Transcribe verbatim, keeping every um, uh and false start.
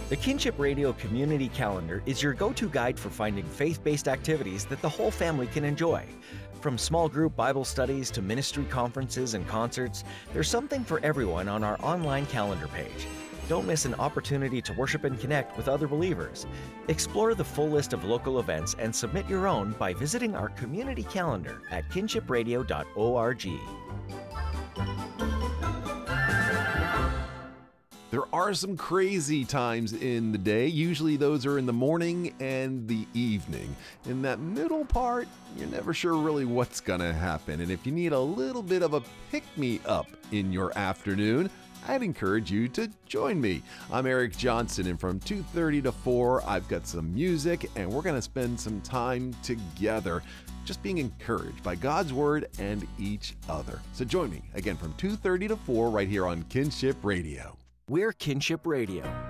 The Kinship Radio Community Calendar is your go-to guide for finding faith-based activities that the whole family can enjoy. From small group Bible studies to ministry conferences and concerts, there's something for everyone on our online calendar page. Don't miss an opportunity to worship and connect with other believers. Explore the full list of local events and submit your own by visiting our community calendar at kinship radio dot org. There are some crazy times in the day. Usually those are in the morning and the evening. In that middle part, you're never sure really what's gonna happen. And if you need a little bit of a pick-me-up in your afternoon, I'd encourage you to join me. I'm Eric Johnson, and from two thirty to four, I've got some music, and we're gonna spend some time together just being encouraged by God's Word and each other. So join me again from two thirty to four right here on Kinship Radio. We're Kinship Radio.